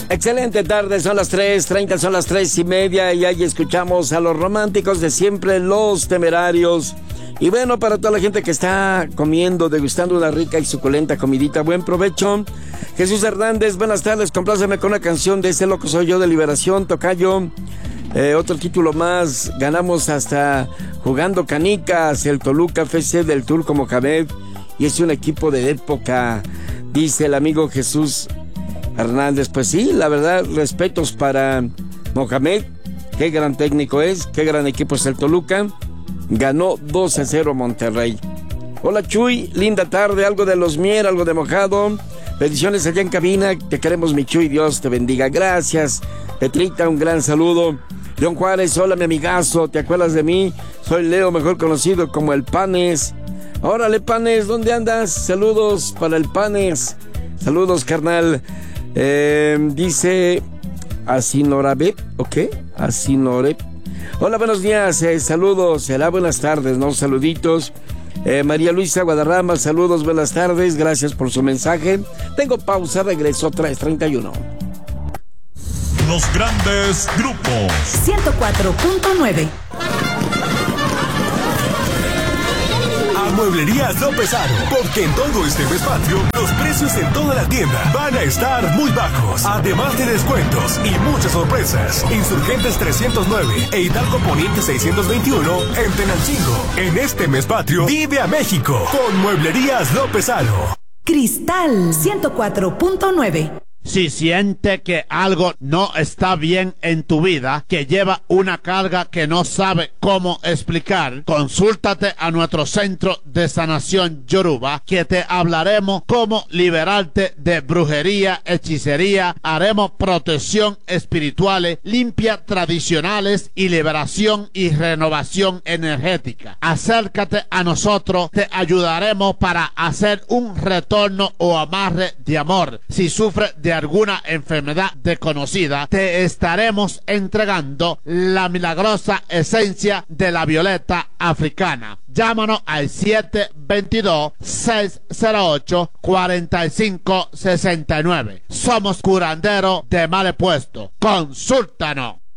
Excelente tarde, son las 3:30, son las 3:30 y ahí escuchamos a los románticos de siempre, Los Temerarios. Y bueno, para toda la gente que está comiendo, degustando una rica y suculenta comidita, buen provecho. Jesús Hernández, buenas tardes, compláceme con una canción de Ese Loco Soy Yo de Liberación, tocayo. Otro título más, ganamos hasta jugando canicas, el Toluca FC del Turco Mohamed, y es un equipo de época, dice el amigo Jesús Hernández. Pues sí, la verdad, respetos para Mohamed, qué gran técnico es, qué gran equipo es el Toluca. Ganó 2-0 Monterrey. Hola Chuy, linda tarde, algo de los Mier, algo de mojado. Bendiciones allá en cabina, te queremos mi Chuy, Dios te bendiga. Gracias, Petrita, un gran saludo. León Juárez, hola mi amigazo, ¿te acuerdas de mí? Soy Leo, mejor conocido como el Panes. Órale Panes, ¿dónde andas? Saludos para el Panes. Saludos, carnal. Dice Asinorabep, ¿ok? Asinorep. Hola, buenos días, saludos, buenas tardes, ¿no? Saluditos. María Luisa Guadarrama, saludos, buenas tardes, gracias por su mensaje. Tengo pausa, regreso 3:31. Los grandes grupos. 104.9. Mueblerías López Aro, porque en todo este mes patrio los precios en toda la tienda van a estar muy bajos, además de descuentos y muchas sorpresas. Insurgentes 309 e Hidalgo Poniente 621 en Tenancingo. En este mes patrio vive a México con Mueblerías López Aro. Cristal 104.9. Si siente que algo no está bien en tu vida, que lleva una carga que no sabe cómo explicar, consúltate a nuestro Centro de Sanación Yoruba, que te hablaremos cómo liberarte de brujería, hechicería, haremos protección espirituales, limpia tradicionales y liberación y renovación energética. Acércate a nosotros, te ayudaremos para hacer un retorno o amarre de amor. Si sufres de alguna enfermedad desconocida, te estaremos entregando la milagrosa esencia de la violeta africana. Llámanos al 722-608-4569. Somos curanderos de mal puesto. Consúltanos.